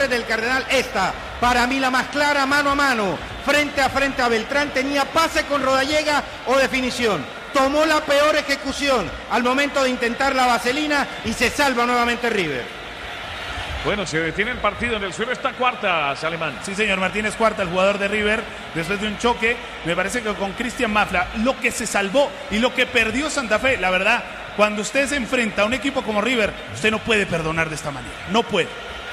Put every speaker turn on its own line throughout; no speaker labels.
del Cardenal. Esta, para mí la más clara, mano a mano, frente a Beltrán, tenía pase con Rodallega o definición. Tomó la peor ejecución al momento de intentar la vaselina y se salva nuevamente River.
Bueno, se detiene el partido en el suelo, está cuarta, Alemán.
Sí, señor, Martínez Cuarta, el jugador de River, después de un choque, me parece que con Cristian Mafla, lo que se salvó y lo que perdió Santa Fe, la verdad, cuando usted se enfrenta a un equipo como River, usted no puede perdonar de esta manera, no puede.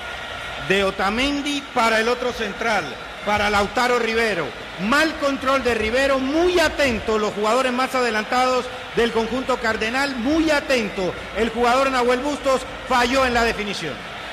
De Otamendi para el otro central, para Lautaro Rivero. Mal control de Rivero, muy atento los jugadores más adelantados del conjunto cardenal, muy atento. El jugador Nahuel Bustos falló en la definición.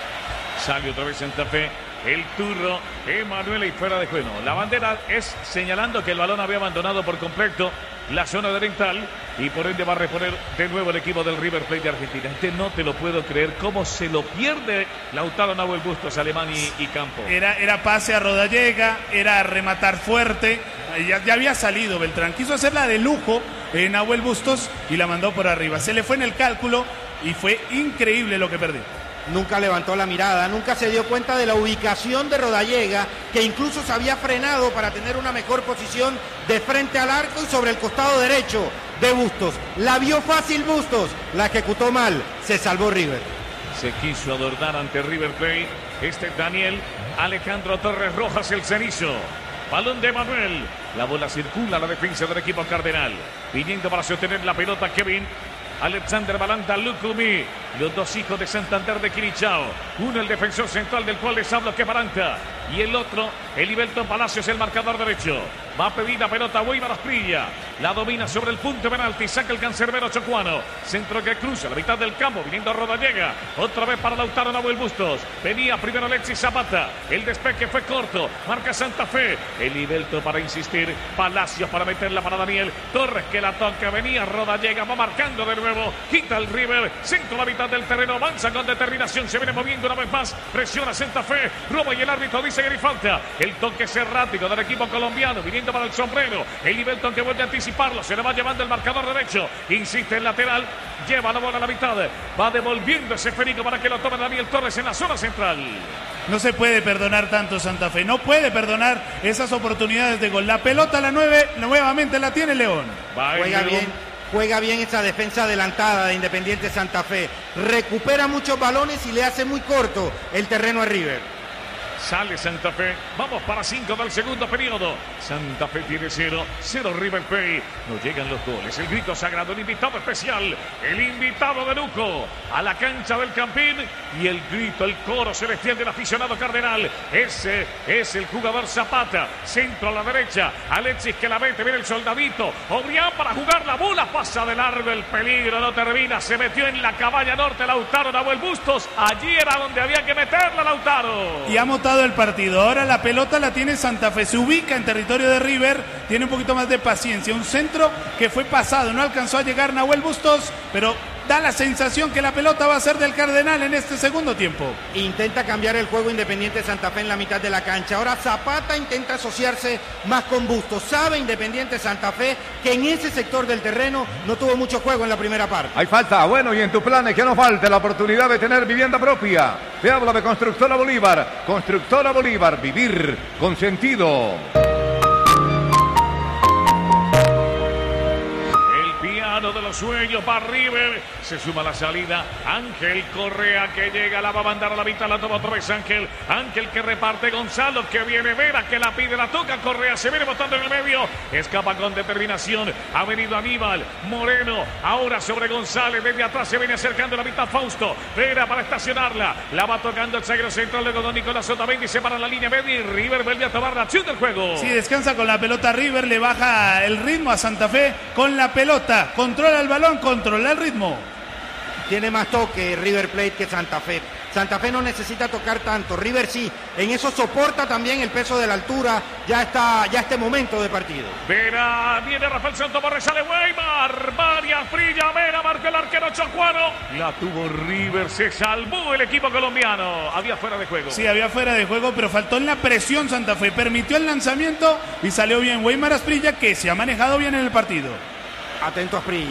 Sale otra vez Santa Fe, el turro, Emanuel y fuera de juego. La bandera es señalando que el balón había abandonado por completo la zona oriental y por ende va a reponer de nuevo el equipo del River Plate de Argentina. No te lo puedo creer, cómo se lo pierde Lautaro Nahuel Bustos, Alemán y Campo.
Era pase a Rodallega, era rematar fuerte, ya había salido Beltrán, quiso hacerla de lujo Nahuel Bustos y la mandó por arriba. Se le fue en el cálculo y fue increíble lo que perdió.
Nunca levantó la mirada, nunca se dio cuenta de la ubicación de Rodallega, que incluso se había frenado para tener una mejor posición de frente al arco y sobre el costado derecho de Bustos. La vio fácil Bustos, la ejecutó mal, se salvó River.
Se quiso adornar ante River Plate. Daniel Alejandro Torres Rojas, el cenizo. Balón de Manuel. La bola circula a la defensa del equipo cardenal. Viniendo para sostener la pelota Kevin Alexander Balanta Lucumi, los dos hijos de Santander de Quilichao. Uno el defensor central del cual les hablo, que es Balanta, y el otro Elivelton Palacios, el marcador derecho. Va a pedir la pelota Weimar Asprilla, la domina sobre el punto penalti, saca el cancerbero chocuano. Centro que cruza la mitad del campo, viniendo Rodallega, otra vez para Lautaro Nahuel Bustos. Venía primero Alexis Zapata, el despeje fue corto, marca Santa Fe. Elivelton para insistir, Palacios para meterla para Daniel Torres, que la toca, venía Rodallega, va marcando de nuevo, quita el River, centro la mitad del terreno, avanza con determinación, se viene moviendo una vez más, presiona Santa Fe, roba y el árbitro dice que ni falta. El toque es errático del equipo colombiano, viniendo para el sombrero, Elivelton que vuelve a anticiparlo, se le va llevando el marcador derecho, insiste el lateral, lleva la bola a la mitad, va devolviendo ese esférico para que lo tome Daniel Torres en la zona central.
No se puede perdonar tanto Santa Fe, no puede perdonar esas oportunidades de gol. La pelota, la 9, nuevamente la tiene León.
Juega bien esa defensa adelantada de Independiente Santa Fe. Recupera muchos balones y le hace muy corto el terreno a River.
Sale Santa Fe, vamos para 5 del segundo periodo. Santa Fe tiene 0 River Plate. No llegan los goles, el grito sagrado, el invitado especial, el invitado de lujo a la cancha del Campín. Y el grito, el coro celestial del aficionado cardenal. Ese es el jugador Zapata, centro a la derecha, Alexis que la mete, viene el soldadito, Obrián para jugar la bola, pasa de largo, el peligro no termina, se metió en la caballa norte Lautaro Nahuel Bustos, allí era donde había que meterla Lautaro.
Y ha montado el partido, ahora la pelota la tiene Santa Fe, se ubica en territorio de River, tiene un poquito más de paciencia, un centro que fue pasado, no alcanzó a llegar Nahuel Bustos, pero da la sensación que la pelota va a ser del Cardenal en este segundo tiempo.
Intenta cambiar el juego Independiente Santa Fe en la mitad de la cancha. Ahora Zapata intenta asociarse más con Bustos. Sabe Independiente Santa Fe que en ese sector del terreno no tuvo mucho juego en la primera parte.
Hay falta, bueno, y en tu plan es que no falte la oportunidad de tener vivienda propia. Te habla de Constructora Bolívar. Constructora Bolívar, vivir con sentido.
De los sueños para River, se suma la salida Ángel Correa que llega, la va a mandar a la mitad, la toma otra vez Ángel que reparte, Gonzalo que viene, Vera que la pide, la toca Correa, se viene botando en el medio, escapa con determinación, ha venido Aníbal Moreno, ahora sobre González, desde atrás se viene acercando a la mitad Fausto, Vera para estacionarla, la va tocando el zaguero central, luego don Nicolás Otamendi se para la línea media y River vuelve a tomar la acción del juego.
Sí, descansa con la pelota River, le baja el ritmo a Santa Fe con la pelota, controla el balón, controla el ritmo.
Tiene más toque River Plate que Santa Fe. Santa Fe no necesita tocar tanto, River sí. En eso soporta también el peso de la altura. Ya este momento de partido.
Vera, viene Rafael Santoborre, sale Weimar, María Frilla, Vera, marca el arquero chocuano. La tuvo River, se salvó el equipo colombiano. Había fuera de juego.
Sí, había fuera de juego, pero faltó en la presión Santa Fe. Permitió el lanzamiento y salió bien Weimar Asprilla, que se ha manejado bien en el partido.
Atento a Asprilla.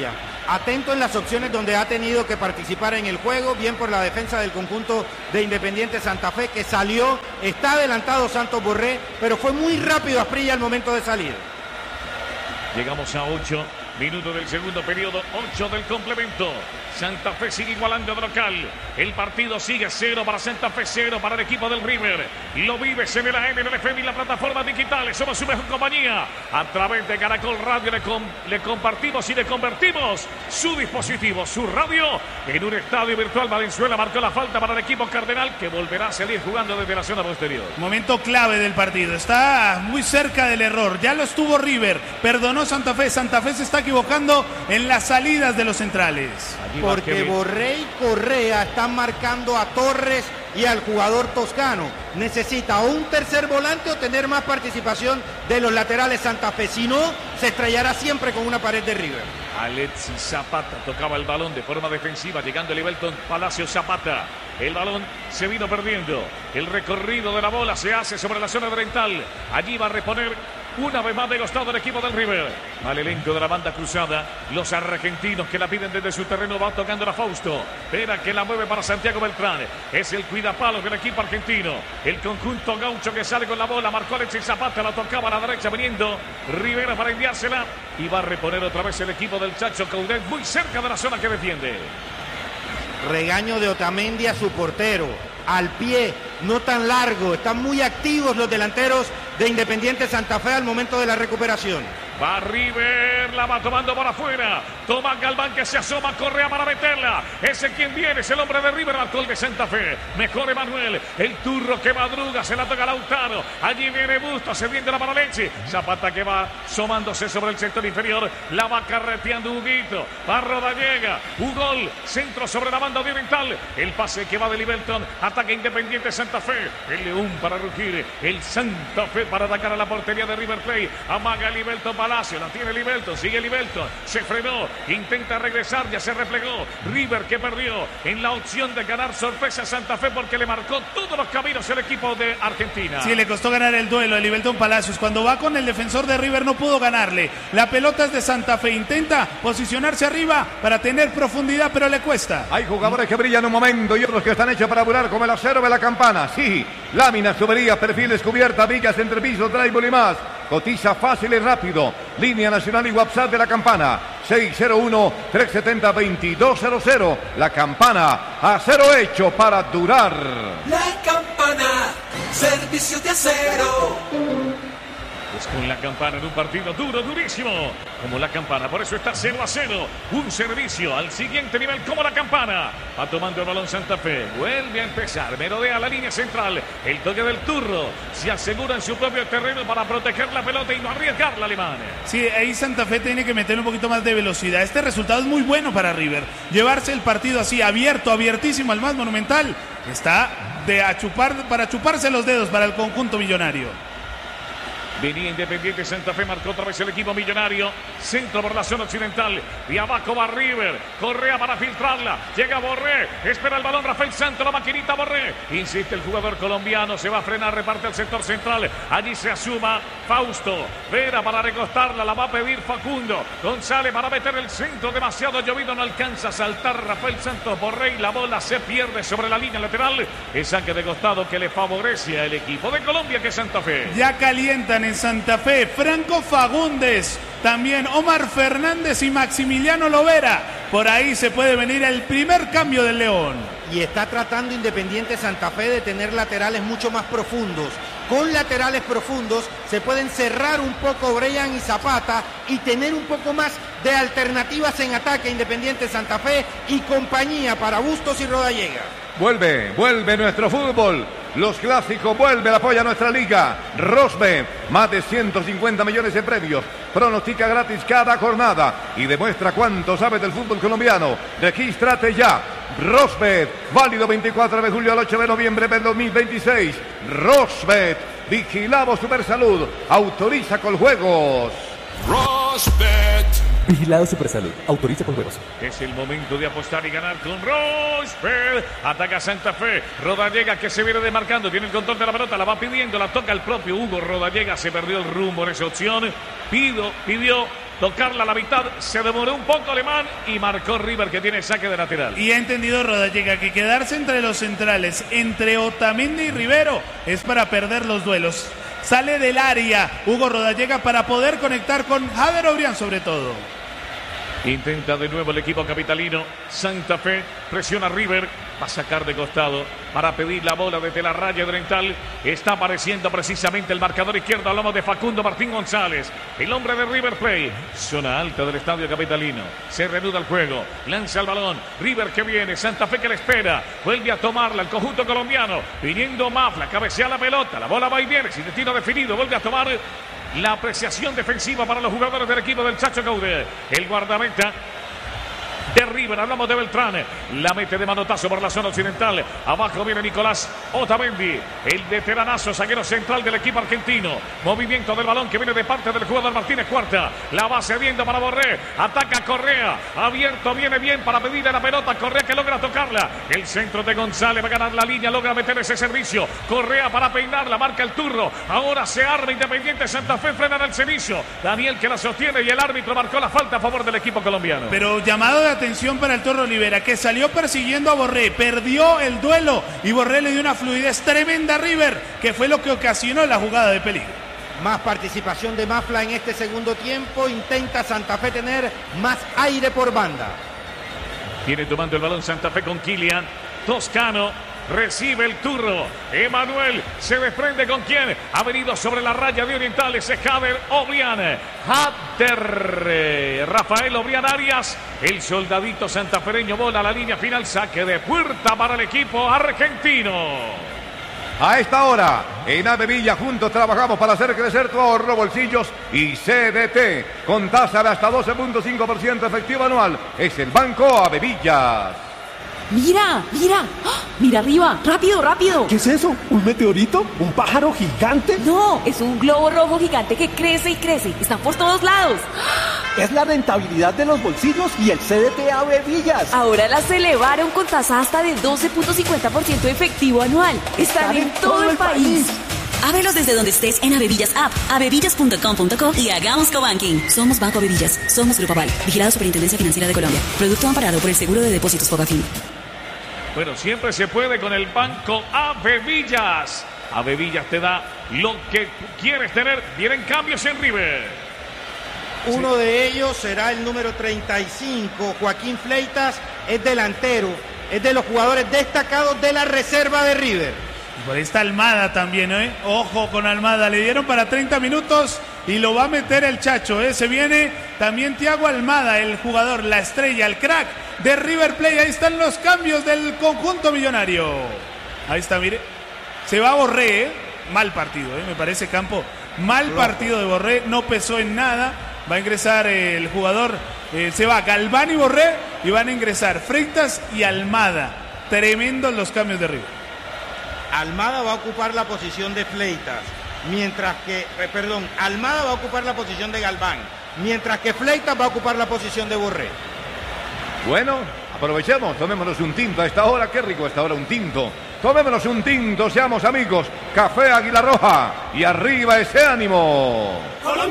atento en las opciones donde ha tenido que participar en el juego, bien por la defensa del conjunto de Independiente Santa Fe, que salió, está adelantado Santos Borré, pero fue muy rápido Asprilla al momento de salir.
Llegamos a 8 minutos del segundo periodo, 8 del complemento. Santa Fe sigue igualando de local. El partido sigue 0 para Santa Fe, 0 para el equipo del River. Lo vives en el AM, en el FM y las plataformas digitales. Somos su mejor compañía. A través de Caracol Radio le compartimos y le convertimos su dispositivo, su radio, en un estadio virtual. Valenzuela marcó la falta para el equipo cardenal, que volverá a salir jugando desde la zona posterior.
Momento clave del partido. Está muy cerca del error. Ya lo estuvo River. Perdonó Santa Fe. Santa Fe se está equivocando en las salidas de los centrales.
Porque Borré y Correa están marcando a Torres y al jugador toscano. Necesita o un tercer volante o tener más participación de los laterales Santa Fe. Si no, se estrellará siempre con una pared de River.
Alexis Zapata tocaba el balón de forma defensiva, llegando Livelton Palacio. Zapata. El balón se vino perdiendo. El recorrido de la bola se hace sobre la zona oriental. Allí va a reponer una vez más de costado el equipo del River. Al elenco de la banda cruzada. Los argentinos que la piden desde su terreno. Va tocando a Fausto. Espera que la mueve para Santiago Beltrán. Es el cuidapalos del equipo argentino. El conjunto gaucho que sale con la bola. Marcó Alexis Zapata. La tocaba a la derecha viniendo Rivera para enviársela. Y va a reponer otra vez el equipo del Chacho Coudet. Muy cerca de la zona que defiende.
Regaño de Otamendi a su portero. Al pie, no tan largo. Están muy activos los delanteros de Independiente Santa Fe al momento de la recuperación.
Va River, la va tomando por afuera. Toma Galván que se asoma, Correa para meterla. Ese quien viene, es el hombre de River, al gol de Santa Fe. Mejor Emanuel, el turro que madruga, se la toca Lautaro. Allí viene Bustos, se viene la para Leche. Zapata que va asomándose sobre el sector inferior. La va carreteando Huguito. Va Rodallega. Un gol, centro sobre la banda oriental. El pase que va de Livelton. Ataque Independiente Santa Fe. El León para rugir. El Santa Fe para atacar a la portería de River Plate. Amaga Livelton Palacio. La tiene Livelton. Sigue Livelton. Se frenó. Intenta regresar. Ya se replegó. River que perdió en la opción de ganar sorpresa a Santa Fe porque le marcó todos los caminos el equipo de Argentina.
Sí, le costó ganar el duelo a Livelton Palacios. Cuando va con el defensor de River no pudo ganarle. La pelota es de Santa Fe. Intenta posicionarse arriba para tener profundidad, pero le cuesta.
Hay jugadores que brillan un momento y otros que están hechos para durar, como el acero de la Campana. Sí, láminas, tuberías, perfiles, cubierta, vigas, entrepisos, drywall y más. Cotiza fácil y rápido. Línea nacional y WhatsApp de la Campana. 601-370-2200. La Campana, acero hecho para durar.
La Campana, servicio de acero.
Es con la Campana en un partido duro, durísimo, como la Campana, por eso está 0-0, un servicio al siguiente nivel como la Campana. Va tomando el balón Santa Fe, vuelve a empezar, merodea la línea central, el toque del turro, se asegura en su propio terreno para proteger la pelota y no arriesgar la alemana. Sí,
ahí Santa Fe tiene que meterle un poquito más de velocidad. Este resultado es muy bueno para River, llevarse el partido así abierto, abiertísimo al más monumental, está para chuparse los dedos para el conjunto millonario.
Venía Independiente Santa Fe, marcó otra vez el equipo millonario. Centro por la zona occidental. De abajo va River. Correa para filtrarla. Llega Borré. Espera el balón Rafael Santos. La maquinita Borré. Insiste el jugador colombiano. Se va a frenar. Reparte al sector central. Allí se asuma Fausto. Vera para recostarla. La va a pedir Facundo. González para meter el centro. Demasiado llovido. No alcanza a saltar Rafael Santos. Borré y la bola se pierde sobre la línea lateral. Es saque de costado que le favorece al equipo de Colombia, que es Santa Fe.
Ya calientan en Santa Fe, Franco Fagundes, también Omar Fernández y Maximiliano Lovera. Por ahí se puede venir el primer cambio del León.
Y está tratando Independiente Santa Fe de tener laterales mucho más profundos. Con laterales profundos se pueden cerrar un poco Brian y Zapata y tener un poco más de alternativas en ataque Independiente Santa Fe y compañía para Bustos y Rodallega.
Vuelve nuestro fútbol. Los clásicos, vuelve el apoyo a nuestra liga. Rosbet, más de 150 millones de premios. Pronostica gratis cada jornada y demuestra cuánto sabes del fútbol colombiano. Regístrate ya. Rosbet, válido 24 de julio al 8 de noviembre del 2026. Rosbet, vigilamos Supersalud. Autoriza con juegos.
Rosbet. Vigilado Supersalud. Autoriza con juegos.
Es el momento de apostar y ganar con Rosbet. Ataca Santa Fe. Rodallega que se viene demarcando. Tiene el control de la pelota. La va pidiendo. La toca el propio Hugo Rodallega. Se perdió el rumbo en esa opción. Pidió tocarla a la mitad. Se demoró un poco Alemán y marcó River, que tiene saque de lateral.
Y ha entendido Rodallega que quedarse entre los centrales, entre Otamendi y Rivero, es para perder los duelos. Sale del área Hugo Rodallega para poder conectar con Jader Obrián sobre todo.
Intenta de nuevo el equipo capitalino. Santa Fe presiona a River. Va a sacar de costado para pedir la bola desde la raya oriental. Está apareciendo precisamente el marcador izquierdo. Hablamos de Facundo Martín González, el hombre de River Plate. Zona alta del estadio capitalino. Se reanuda el juego. Lanza el balón. River que viene. Santa Fe que le espera. Vuelve a tomarla el conjunto colombiano. Viniendo Mafla. Cabecea la pelota. La bola va y viene. Sin destino definido. Vuelve a tomar la apreciación defensiva para los jugadores del equipo del Chacho Coudet. El guardameta de River, hablamos de Beltrán, la mete de manotazo por la zona occidental. Abajo viene Nicolás Otamendi, el veteranazo zaguero central del equipo argentino. Movimiento del balón que viene de parte del jugador Martínez Cuarta. La va cediendo para Borré. Ataca Correa. Abierto, viene bien para pedirle la pelota. Correa que logra tocarla. El centro de González va a ganar la línea, logra meter ese servicio. Correa para peinarla, marca el turno. Ahora se arma Independiente Santa Fe, frena en el servicio. Daniel que la sostiene y el árbitro marcó la falta a favor del equipo colombiano.
Pero llamado de atención para el Torro Olivera, que salió persiguiendo a Borré, perdió el duelo y Borré le dio una fluidez tremenda a River, que fue lo que ocasionó la jugada de peligro.
Más participación de Mafla en este segundo tiempo. Intenta Santa Fe tener más aire por banda.
Viene tomando el balón Santa Fe con Kylian Toscano. Recibe el turno. Emanuel se desprende con quién. Ha venido sobre la raya de Orientales. Es Jader Obrián. Rafael Obrián Arias. El soldadito santafereño bola a la línea final. Saque de puerta para el equipo argentino.
A esta hora, en Avevilla juntos trabajamos para hacer crecer tu ahorro, bolsillos y CDT. Con tasa de hasta 12.5% efectivo anual. Es el Banco Avevillas.
¡Mira! ¡Mira! ¡Ah! ¡Mira arriba! ¡Rápido, rápido!
¿Qué es eso? ¿Un meteorito? ¿Un pájaro gigante?
No, es un globo rojo gigante que crece y crece. Está por todos lados.
Es la rentabilidad de los bolsillos y el CDT Avevillas.
Ahora las elevaron con tasa hasta de 12.50% efectivo anual. Están en todo el país.
Ábrelos desde donde estés en Avevillas App, avevillas.com.co y hagamos cobanking. Somos Banco Avevillas, somos Grupo Aval, vigilado Superintendencia Financiera de Colombia. Producto amparado por el Seguro de Depósitos Fogafín.
Bueno, siempre se puede con el Banco Avevillas. Avevillas te da lo que quieres tener. Vienen cambios en River.
Uno de ellos será el número 35, Joaquín Fleitas, es delantero, es de los jugadores destacados de la reserva de River.
Y por ahí está Almada también, ¿eh? Ojo con Almada, le dieron para 30 minutos y lo va a meter el Chacho, ¿eh? Se viene también Thiago Almada, el jugador, la estrella, el crack de River Plate. Ahí están los cambios del conjunto millonario. Ahí está, mire. Se va Borré, ¿eh? Mal partido, ¿eh? Me parece, Campo. Mal partido de Borré, no pesó en nada. Va a ingresar el jugador, se va Galván y Borré y van a ingresar Freitas y Almada. Tremendos los cambios de River.
Almada va a ocupar la posición de Fleitas, mientras que, Almada va a ocupar la posición de Galván, mientras que Fleitas va a ocupar la posición de Borré.
Bueno, aprovechemos, tomémonos un tinto a esta hora. Qué rico a esta hora un tinto. Tomémonos un tinto, seamos amigos. Café Águila Roja y arriba ese ánimo.
Colombia.